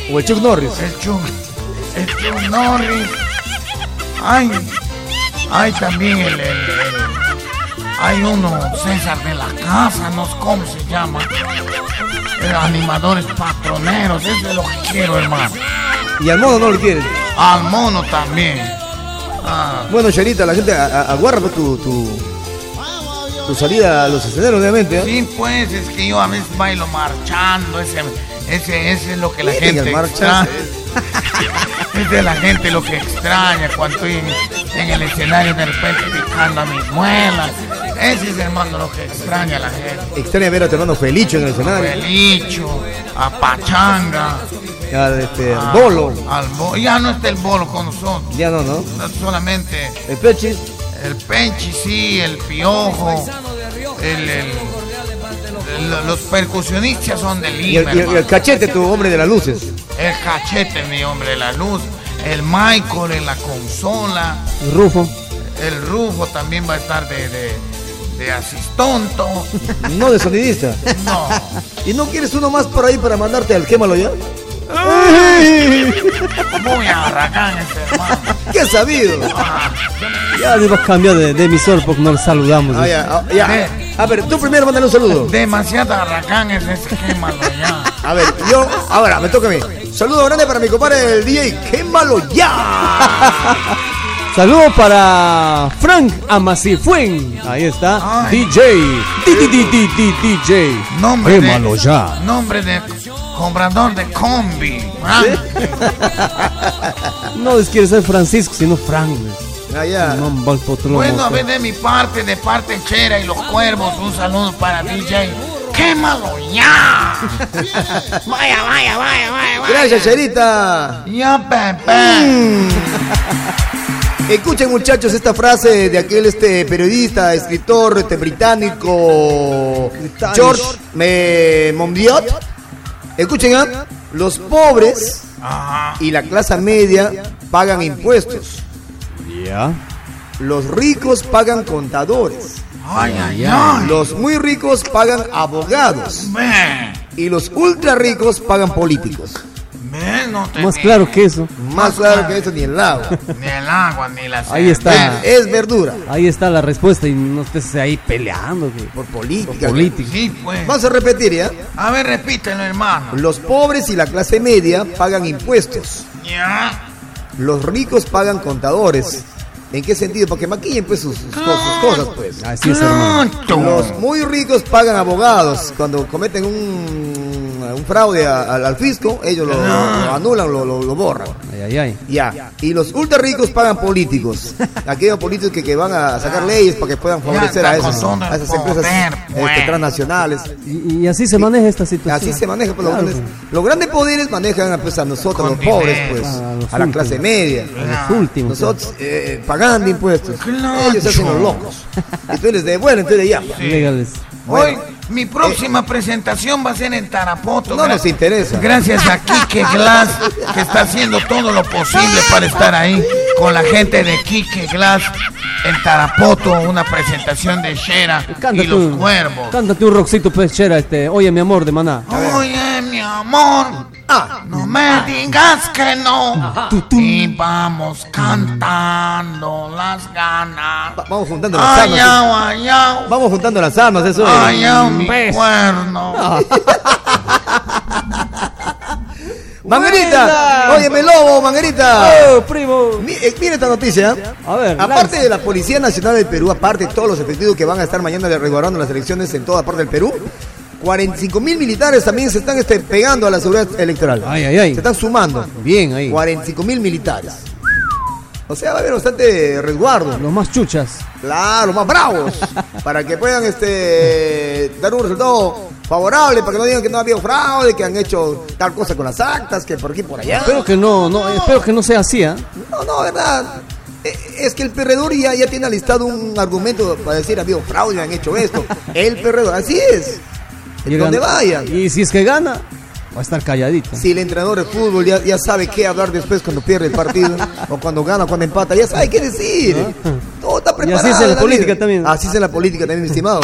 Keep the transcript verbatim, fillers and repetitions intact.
¿O el Chuck Norris? El Chuck, el Chuck Norris. Hay, hay también el, el, el hay uno, César de la Casa, no sé cómo se llama. Eh, animadores patroneros, eso es lo que quiero, hermano. ¿Y al mono no lo quieren? Al mono también. Ah. Bueno, Cherita, la gente aguarda pues, tu, tu, tu salida a los escenarios, obviamente. ¿eh? Sí, pues, es que yo a veces bailo marchando, ese, ese, ese es lo que la Miren gente el extraña. Esa es la gente lo que extraña cuando estoy en, en el escenario de repente picando a mis muelas. Ese es, hermano, lo que extraña a la gente. Extraña ver a tu hermano Felicho en el escenario. Felicho, a Pachanga. Al este, a, Bolo. Al bo ya no está el Bolo con nosotros. Ya no, ¿no? Solamente. El Pechi. El Pechi, sí, el Piojo. El, el, el, los percusionistas son de Lima. Y el, y el, y el Cachete, tu hombre de las luces. El Cachete, mi hombre de la luz. El Michael en la consola. El Rufo. El Rufo también va a estar de, de, de asistonto. No de sonidista. No. ¿Y no quieres uno más por ahí para mandarte al quémalo ya? Muy arragán ese hermano. ¿Qué sabido? Ah. Ya debes cambiar de, de emisor porque no le saludamos. Ah, ya, ah, ya. A ver, tú primero mándale un saludo. Demasiado arragán es ese quémalo ya. A ver, yo, ahora me toca a mí. Saludo grande para mi compadre el D J, quémalo ya. Saludos para Frank Amasifuen. Ahí está. Ay. D J. D D J. Nombre Quémalo de, ya. Nombre de comprador de combi. No es quiere ser Francisco, sino Frank. Allá. No, bueno, a ver, de mi parte, de parte Chera y los Cuervos, un saludo para D J. ¡Quémalo ya! Vaya, vaya, vaya, vaya, vaya. Gracias, Cherita. Ya, Pepe. Mm. Escuchen, muchachos, esta frase de aquel este periodista, escritor este británico George eh, Monbiot. Escuchen, ¿eh? Los pobres Ajá. y la clase media pagan impuestos. Ya. Los ricos pagan contadores. Ay, ay, ay. Los muy ricos pagan abogados. Ven, Y los ultra ricos pagan políticos. ven, no te Más ni- claro que eso. Más claro que eso ni el agua. Ni el agua, ni la Ahí está. cerveza. Es verdura. Ahí está la respuesta y no estés ahí peleando. Que... Por política. Por política. Sí, pues. Vamos a repetir, ¿ya? A ver, repítelo, hermano. Los pobres y la clase media pagan impuestos. Ya. Los ricos pagan contadores. ¿En qué sentido? Porque maquillen pues sus, sus cosas, sus cosas, pues. Así es, hermano. Los muy ricos pagan abogados. Cuando cometen un, un fraude a- al, al fisco, ellos lo, lo- lo anulan, lo, lo- lo borran. Ay, ay, ay. Ya. Y los ultra ricos pagan políticos. Aquellos políticos que, que van a sacar leyes para que puedan favorecer a esas, a esas empresas este, transnacionales. Y, y así se maneja esta situación. Así se maneja, pues, Claro, los, grandes, los grandes poderes manejan pues, a nosotros, Con los pobres, dinero. pues, A los a la últimos. clase media. Los últimos. Nosotros eh, pagando impuestos. Claro. Ellos se hacen los locos. Y tú eres de bueno, entonces ya. pues, legales. Hoy, mi próxima presentación va a ser en Tarapoto. No Gra- nos interesa. Gracias a Quique Glass, que está haciendo todo lo posible para estar ahí con la gente de Quique Glass en Tarapoto, una presentación de Shera y Cántate los un, Cuervos. cántate un rockcito pechera, este. Oye, mi amor, de Maná. Oye, mi amor, Ah, no me digas que no. Y vamos cantando las ganas. va- vamos juntando las Ay, armas. au, ay, au. Vamos juntando las armas, eso es. Ay, au, mi Pues. cuerno. Manguerita, óyeme lobo, Manguerita. ¡Oh, primo! Mi- eh, Mira esta noticia. A ver, Aparte lanza. de la Policía Nacional del Perú, aparte de todos los efectivos que van a estar mañana resguardando las elecciones en toda parte del Perú, cuarenta y cinco mil militares también se están este, pegando a la seguridad electoral. Ay, ay, ay. Se están sumando. Bien ahí. cuarenta y cinco mil militares. O sea, va a haber bastante resguardo. Los más chuchas. Claro, más bravos. Para que puedan este, dar un resultado favorable, para que no digan que no ha habido fraude, que han hecho tal cosa con las actas, que por aquí y por allá. Espero que no, no, espero que no sea así, ¿ah? No, no, de verdad. Eh, Es que el perdedor ya, ya tiene alistado un argumento para decir ha habido fraude, han hecho esto. El perdedor, así es. En donde vayan. Y si es que gana, va a estar calladito. Si el entrenador de fútbol ya, ya sabe qué hablar después cuando pierde el partido, o cuando gana, o cuando empata, ya sabe qué decir. Todo está preparado. así es en la vida. política también. Así es en la política también, mi estimado.